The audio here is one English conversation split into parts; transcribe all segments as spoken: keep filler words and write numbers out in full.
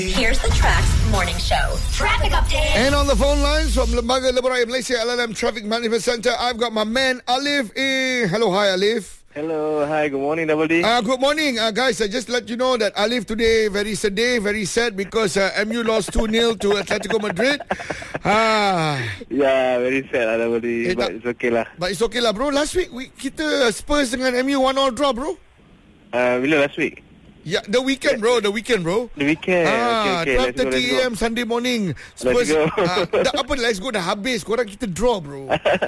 Here's the Trax Morning Show. Traffic update. And on the phone lines from Lembaga Lebuh Malaysia L L M Traffic Management Centre, I've got my man Alif in. Hello, hi Alif. Hello, hi, good morning, Double D. Uh, good morning, uh, guys. I just let you know that Alif today very sad day, very sad because uh, M U lost two nil to Atletico Madrid. Ah, Yeah, very sad lah, Double D, Eh, but tak- it's okay lah. but it's okay lah, bro. Last week we, kita Spurs dengan M U one all draw, bro. Uh, bila last week? Yeah, the weekend, bro. The weekend, bro. The weekend. Ah, okay, okay, twelve let's go, thirty let's a m go. Sunday morning. Spurs. go. ah, dah, apa, let's go dah habis. Korang kita draw, bro.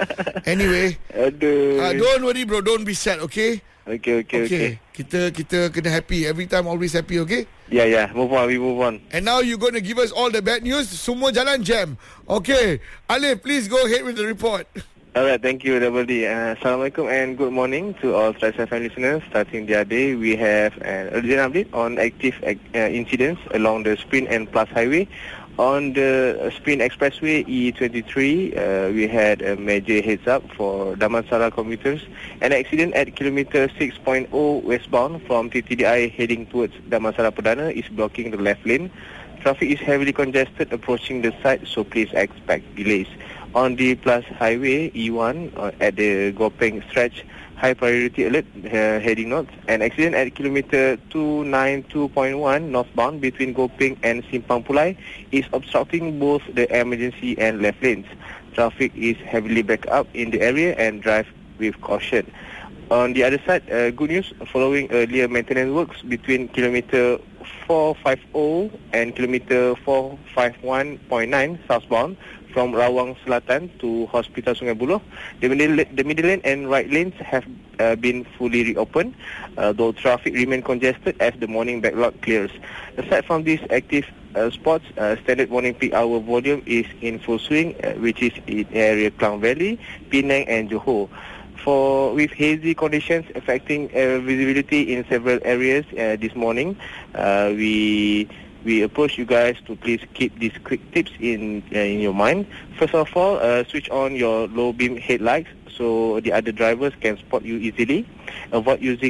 Anyway, Aduh. uh, don't worry, bro. Don't be sad, okay? Okay, okay, okay. Kita kita kena happy. Every time always happy, okay? Yeah, yeah, move on, we move on. And now you're going to give us all the bad news. Semua jalan jam. Okay. Alif, please go ahead with the report. Alright, thank you, Double D. Uh, Assalamualaikum and good morning to all Trax F M listeners. Starting their day, we have an urgent update on active uh, incidents along the Sprint and Plus Highway. On the Sprint Expressway E twenty-three, uh, we had a major heads up for Damansara commuters. An accident at kilometer six point zero westbound from T T D I heading towards Damansara Perdana is blocking the left lane. Traffic is heavily congested approaching the site, so please expect delays. On the Plus Highway E one uh, at the Gopeng stretch, high priority alert uh, heading north. An accident at kilometer two ninety-two point one northbound between Gopeng and Simpang Pulai is obstructing both the emergency and left lanes. Traffic is heavily backed up in the area and drive with caution. On the other side, uh, good news, following earlier maintenance works between kilometer four fifty and kilometer four fifty-one point nine southbound from Rawang Selatan to Hospital Sungai Buloh, the middle, the middle lane and right lanes have uh, been fully reopened, uh, though traffic remain congested as the morning backlog clears. Aside from these active uh, spots, uh, standard morning peak hour volume is in full swing, uh, which is in area Klang Valley, Penang and Johor. For with hazy conditions affecting uh, visibility in several areas uh, this morning, uh, we we approach you guys to please keep these quick tips in uh, in your mind. First of all, uh, switch on your low beam headlights so the other drivers can spot you easily. Avoid using